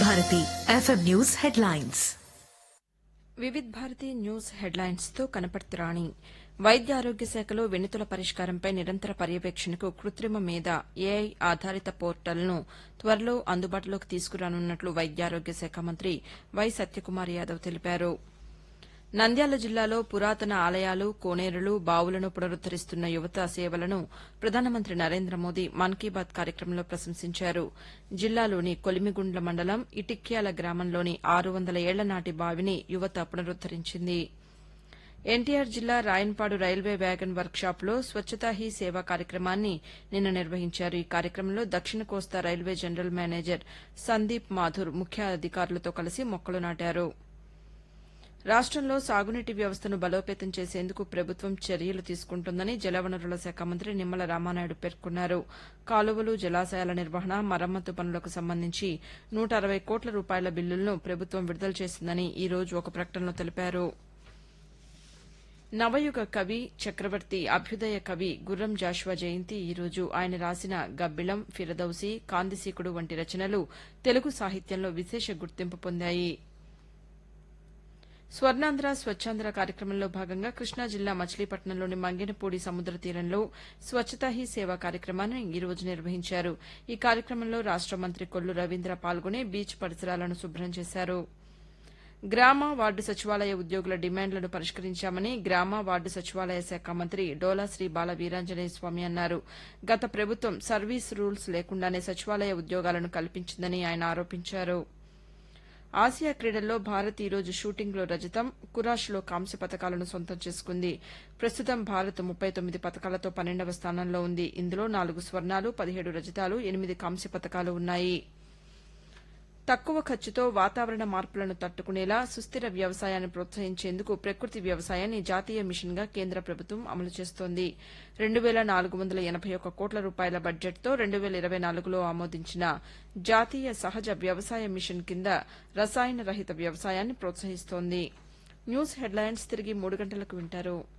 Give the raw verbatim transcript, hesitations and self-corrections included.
Bharati FM news headlines. Vividh Bharati news హెడ్లైన్స్తో Kanaparthi రాణి. వైద్య ఆరోగ్య శాఖలో వినతుల పరిష్కారంపై నిరంతర పర్యవేక్షణకు కృత్రిమ మేధ ఏఐ ఆధారిత పోర్టల్ను త్వరలో అందుబాటులోకి తీసుకురానున్నట్లు వైద్యారోగ్య శాఖ మంత్రి వై సత్యకుమార్ యాదవ్ తెలిపారు. నంద్యాల జిల్లాలో పురాతన ఆలయాలు, కోనేరులు, బావులను పునరుద్దరిస్తున్న యువత సేవలను ప్రధానమంత్రి నరేంద్ర మోదీ మన్ కీ బాత్ కార్యక్రమంలో ప్రశంసించారు. జిల్లాలోని కొలిమిగుండ్ల మండలం ఇటిక్యాల గ్రామంలోని ఆరు వందల ఏళ్ల నాటి బావిని యువత పునరుద్దరించింది. ఎన్టీఆర్ జిల్లా Rayanpadu railway wagon వర్క్షాప్లో Swachhata he సేవ కార్యక్రమాన్ని నిన్న నిర్వహించారు. ఈ కార్యక్రమంలో దక్షిణ కోస్తా railway general manager Sandeep Mathur ముఖ్య అధికారులతో కలిసి మొక్కలు నాటారు. రాష్టంలో సాగునీటి వ్యవస్థను బలోపేతం చేసేందుకు ప్రభుత్వం చర్యలు తీసుకుంటోందని జలవనరుల శాఖ మంత్రి నిమ్మల రామానాయుడు పేర్కొన్నారు. కాలువలు, జలాశయాల నిర్వహణ, మరమ్మతు పనులకు సంబంధించి నూట అరవై కోట్ల రూపాయల బిల్లులను ప్రభుత్వం విడుదల చేసిందని ఈ రోజు ఒక ప్రకటనలో తెలిపారు. నవయుగ కవి, చక్రవర్తి, అభ్యుదయ కవి గుర్రం జాషువా జయంతి ఈ రోజు. ఆయన రాసిన గబ్బిళం, ఫిరదౌసి, కాందిసీకుడు వంటి రచనలు తెలుగు సాహిత్యంలో విశేష గుర్తింపు పొందాయి. స్వర్ణాంధ్ర స్వచ్ఛాంధ్ర కార్యక్రమంలో భాగంగా కృష్ణా జిల్లా మచిలీపట్నంలోని మంగెనపూడి సముద్ర తీరంలో స్వచ్చతా హీ సేవ కార్యక్రమాన్ని ఈ రోజు నిర్వహించారు. ఈ కార్యక్రమంలో రాష్ట మంత్రి కొల్లు రవీంద్ర పాల్గొని బీచ్ పరిసరాలను శుభ్రం చేశారు. గ్రామ, వార్డు సచివాలయ ఉద్యోగుల డిమాండ్లను పరిష్కరించామని గ్రామ, వార్డు సచివాలయ శాఖ మంత్రి డోలా శ్రీ బాల వీరాంజనేయ స్వామి అన్నారు. గత ప్రభుత్వం సర్వీస్ రూల్స్ లేకుండానే సచివాలయ ఉద్యోగాలను కల్పించిందని ఆయన ఆరోపించారు. ఆసియా క్రీడల్లో భారత్ ఈ రోజు షూటింగ్లో రజతం, కురాష్లో కాంస్య పతకాలను సొంతం చేసుకుంది. ప్రస్తుతం భారత్ ముప్పై తొమ్మిది పతకాలతో పన్నెండవ స్థానంలో ఉంది. ఇందులో నాలుగు స్వర్ణాలు, పదిహేడు రజతాలు, ఎనిమిది కాంస్య పతకాలు ఉన్నాయి. తక్కువ ఖర్చుతో వాతావరణ మార్పులను తట్టుకునేలా సుస్థిర వ్యవసాయాన్ని ప్రోత్సహించేందుకు ప్రకృతి వ్యవసాయాన్ని జాతీయ మిషన్గా కేంద్ర ప్రభుత్వం అమలు చేస్తోంది. రెండు వేల నాలుగు వందల ఎనబై ఒక్క కోట్ల రూపాయల బడ్జెట్తో రెండు వేల ఇరవై నాలుగులో ఆమోదించిన జాతీయ సహజ వ్యవసాయ మిషన్ కింద రసాయన రహిత వ్యవసాయాన్ని ప్రోత్సహిస్తోంది. న్యూస్ హెడ్లైన్స్ తిరిగి మూడు గంటలకు వింటారు.